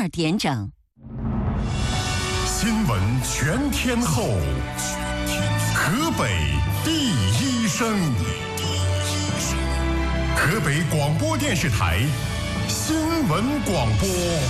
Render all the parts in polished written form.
12点整。 新闻全天候，河北第一声，河北广播电视台新闻广播。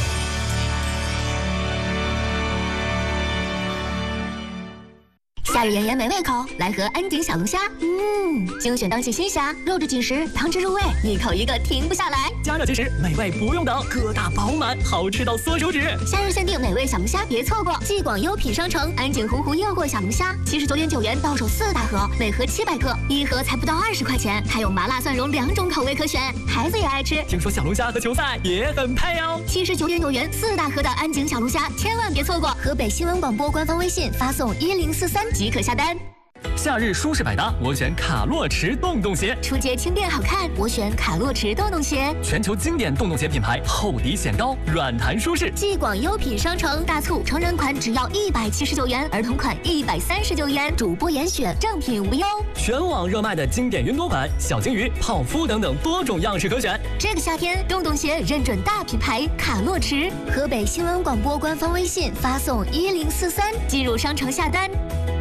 夏日炎炎没胃口，来盒安井小龙虾。精选当季新虾，肉质紧实，汤汁入味，一口一个停不下来。 加热即食，美味不用等，个大饱满，好吃到缩手指。 夏日限定美味小龙虾，别错过！继广优品商城安井湖诱惑小龙虾，79.9元到手4大盒，每盒700克，一盒才不到20块钱，还有麻辣蒜蓉2种口味可选，孩子也爱吃。 听说小龙虾和球赛也很配哦。 79.9元4大盒的安井小龙虾，千万别错过！河北新闻广播官方微信发送1043即可下单。 夏日舒适百搭，我选卡洛驰洞洞鞋。 出街轻便好看，我选卡洛驰洞洞鞋。 全球经典洞洞鞋品牌，厚底显高，软弹舒适。 继广优品商城大促，成人款只要179元，儿童款139元，主播严选，正品无忧。 全网热卖的经典云朵款、小金鱼、泡芙等等多种样式可选。 这个夏天，洞洞鞋认准大品牌卡洛驰。河北新闻广播官方微信发送1043进入商城下单。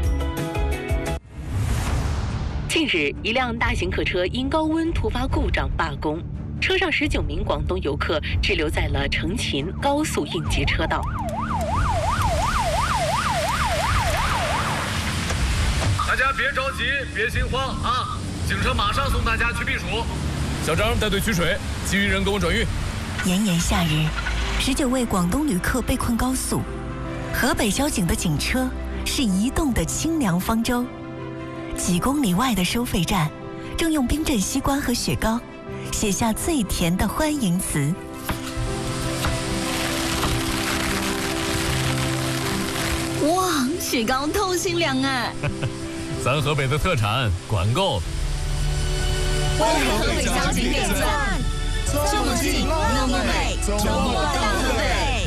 近日，一辆大型客车因高温突发故障罢工，车上19名广东游客滞留在了成秦高速应急车道。 大家别着急，别心慌啊！警车马上送大家去避暑。小张带队取水，其余人跟我转运。 炎炎夏日，19位广东旅客被困高速，河北交警的警车是移动的清凉方舟。几公里外的收费站，正用冰镇西瓜和雪糕写下最甜的欢迎词。 哇，雪糕透心凉啊！ 咱河北的特产，管够。 为河北交警点赞，这么近，那么美，周末到河北。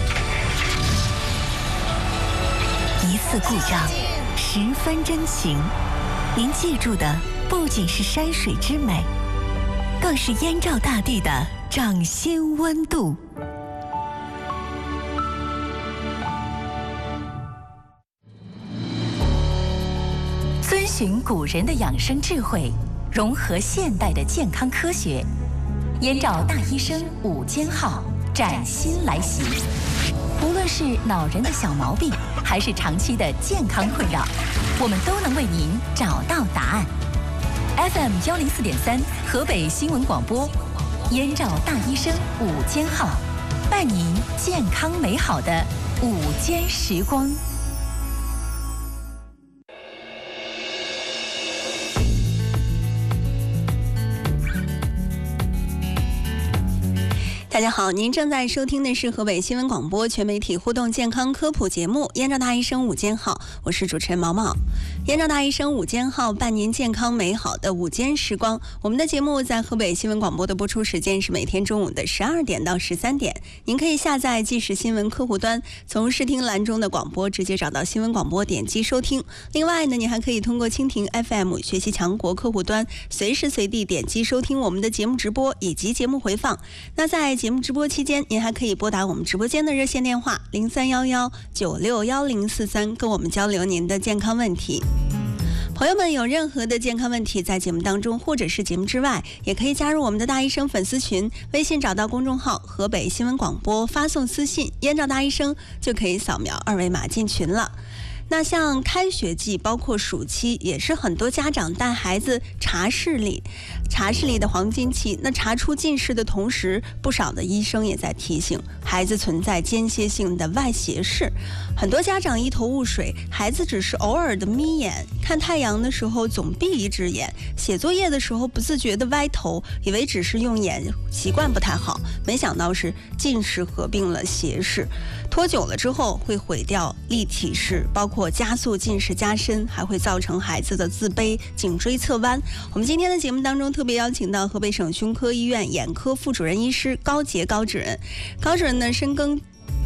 一次故障，10分真情。您记住的不仅是山水之美，更是燕赵大地的掌心温度。遵循古人的养生智慧，融合现代的健康科学，燕赵大医生5间号崭新来袭。无论是恼人的小毛病，还是长期的健康困扰，我们都能为您找到答案。FM 104.3，河北新闻广播，燕赵大医生5间号，伴您健康美好的午间时光。 大家好，您正在收听的是河北新闻广播全媒体互动健康科普节目《燕赵大医生5间号》，我是主持人毛毛。燕赵大医生5间号，伴您健康美好的午间时光。我们的节目在河北新闻广播的播出时间是每天中午的12点到13点。您可以下载即时新闻客户端，从视听栏中的广播直接找到新闻广播，点击收听。另外呢，您还可以通过蜻蜓 FM 学习强国客户端，随时随地点击收听我们的节目直播以及节目回放。那在节目直播期间，您还可以拨打我们直播间的热线电话0311961043，跟我们交流您的健康问题。朋友们有任何的健康问题，在节目当中或者是节目之外，也可以加入我们的大医生粉丝群，微信找到公众号河北新闻广播，发送私信燕赵大医生，就可以扫描2维码进群了。那像开学季包括暑期，也是很多家长带孩子查视力的黄金期。那查出近视的同时，不少的医生也在提醒孩子存在间歇性的外斜视。很多家长一头雾水，孩子只是偶尔的眯眼，看太阳的时候总闭一只眼，写作业的时候不自觉的歪头，以为只是用眼习惯不太好，没想到是近视合并了斜视，拖久了之后会毁掉立体视，包括加速近视加深，还会造成孩子的自卑、颈椎侧弯。我们今天的节目当中特别邀请到河北省胸科医院眼科副主任医师高杰高主任。高主任呢深耕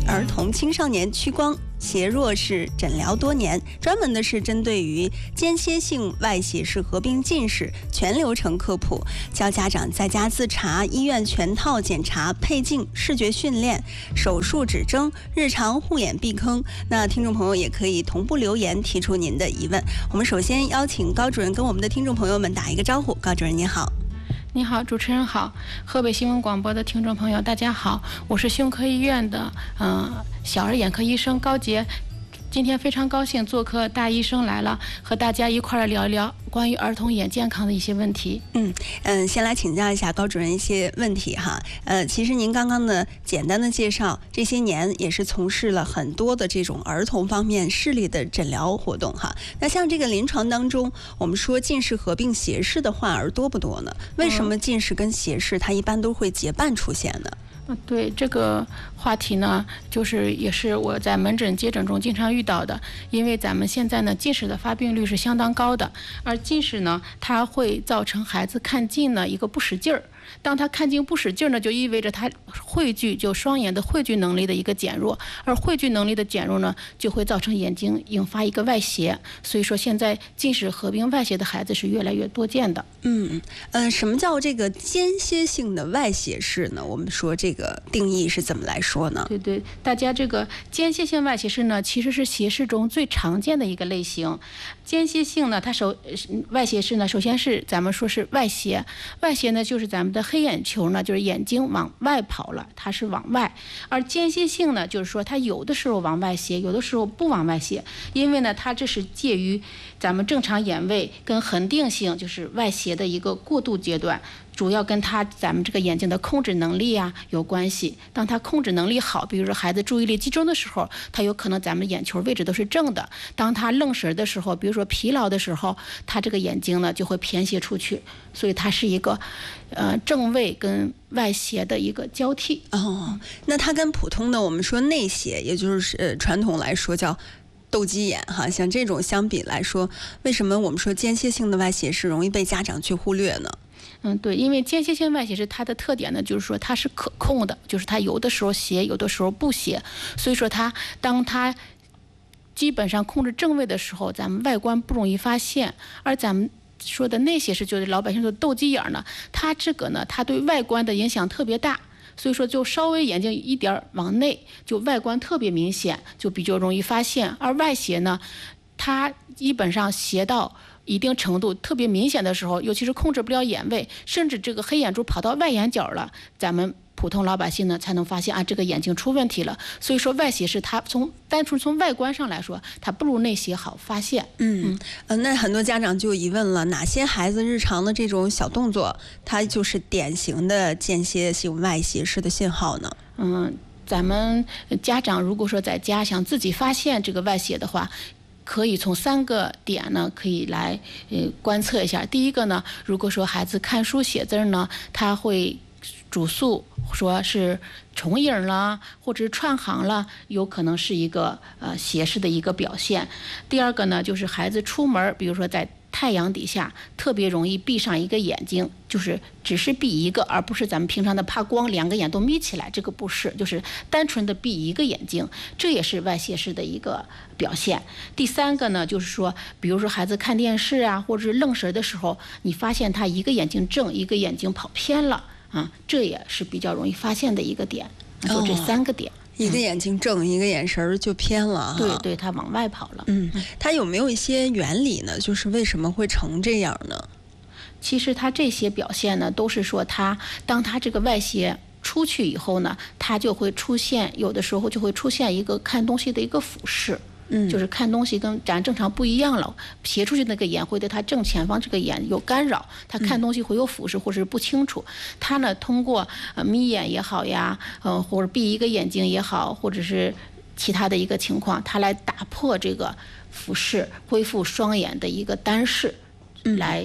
儿童青少年屈光斜弱视诊疗多年，专门的是针对于间歇性外斜视合并近视全流程科普，教家长在家自查、医院全套检查、配镜、视觉训练、手术指征、日常护眼避坑。那听众朋友也可以同步留言提出您的疑问。我们首先邀请高主任跟我们的听众朋友们打一个招呼。高主任您好。 你好，主持人好，河北新闻广播的听众朋友大家好，我是胸科医院的小儿眼科医生高杰，今天非常高兴做客大医生来了，和大家一块儿聊一聊关于儿童眼健康的一些问题。 先来请教一下高主任一些问题哈。其实您刚刚的简单的介绍，这些年也是从事了很多的这种儿童方面视力的诊疗活动哈。那像这个临床当中，我们说近视合并斜视的患儿多不多呢？为什么近视跟斜视它一般都会结伴出现呢？ 对这个话题呢，也是我在门诊接诊中经常遇到的。因为咱们现在呢，近视的发病率是相当高的，而近视呢，它会造成孩子看近呢一个不使劲儿。当他看近不使劲呢，就意味着他汇聚双眼的汇聚能力的一个减弱，而汇聚能力的减弱呢，就会造成眼睛引发一个外斜。所以说，现在近视合并外斜的孩子是越来越多见的。 什么叫这个间歇性的外斜视呢？我们说这个定义是怎么来说呢？ 对，大家这个间歇性外斜视呢，其实是斜视中最常见的一个类型。间歇性呢，外斜视呢，首先是咱们说是外斜，外斜呢就是咱们的黑眼球呢，就是眼睛往外跑了，它是往外；而间歇性呢，就是说它有的时候往外斜，有的时候不往外斜，因为呢，它这是介于咱们正常眼位跟恒定性，就是外斜的一个过渡阶段。主要跟咱们这个眼睛的控制能力有关系。当他控制能力好，比如说孩子注意力集中的时候，他有可能咱们眼球位置都是正的。当他愣神的时候，比如说疲劳的时候，他这个眼睛呢就会偏斜出去。所以它是一个正位跟外斜的一个交替。 那它跟普通的我们说内斜，也就是传统来说叫斗鸡眼哈，像这种相比来说，为什么我们说间歇性的外斜视容易被家长去忽略呢？ 对，因为间歇性外斜视它的特点呢，就是说它是可控的，就是它有的时候斜，有的时候不斜。所以说当它基本上控制正位的时候，咱们外观不容易发现。而咱们说的内斜视，就是老百姓说斗鸡眼呢，它这个呢，它对外观的影响特别大。所以说，就稍微眼睛一点往内，就外观特别明显，就比较容易发现。而外斜呢，它基本上斜到一定程度特别明显的时候，尤其是控制不了眼位，甚至这个黑眼珠跑到外眼角了，咱们普通老百姓呢才能发现这个眼睛出问题了。所以说外斜视它单纯从外观上来说，它不如内斜好发现。 那很多家长就有疑问了，哪些孩子日常的这种小动作，它就是典型的间歇性外斜视的信号呢？ 咱们家长如果说在家想自己发现这个外斜的话，可以从3个点呢，可以来观测一下。第一个呢，如果说孩子看书写字呢，他会主诉说是重影了，或者是串行了，有可能是一个斜视的一个表现。第二个呢，就是孩子出门，比如说在太阳底下特别容易闭上一个眼睛，就是只是闭一个，而不是咱们平常的怕光2个眼都眯起来，这个不是，就是单纯的闭一个眼睛，这也是外斜视的一个表现。第3个呢，就是说比如说孩子看电视或者是愣神的时候，你发现他一个眼睛正，一个眼睛跑偏了这也是比较容易发现的一个点。就这3个点。 一个眼睛正，一个眼神就偏了。 对，它往外跑了。 它有没有一些原理呢？就是为什么会成这样呢？ 其实它这些表现呢，都是说当它这个外斜出去以后呢，它就会出现，有的时候就会出现一个看东西的一个俯视。就是看东西跟咱正常不一样了，斜出去那个眼会对他正前方这个眼有干扰，他看东西会有俯视或者是不清楚。他呢通过眯眼也好呀，或者闭一个眼睛也好，或者是其他的一个情况，他来打破这个俯视，恢复双眼的一个单视，来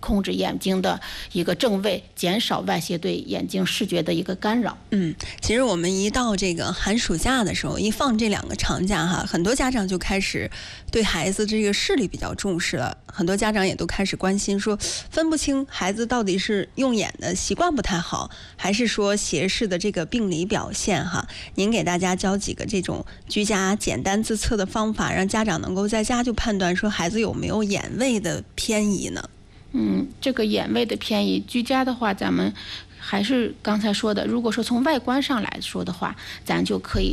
控制眼睛的一个正位，减少外界对眼睛视觉的一个干扰。 其实我们一到这个寒暑假的时候，一放这2个长假哈，很多家长就开始对孩子这个视力比较重视了。很多家长也都开始关心说，分不清孩子到底是用眼的习惯不太好，还是说斜视的这个病理表现哈。您给大家教几个这种居家简单自测的方法，让家长能够在家就判断说孩子有没有眼位的偏移呢？ 这个眼位的偏移，居家的话，咱们还是刚才说的，如果说从外观上来说的话，咱就可以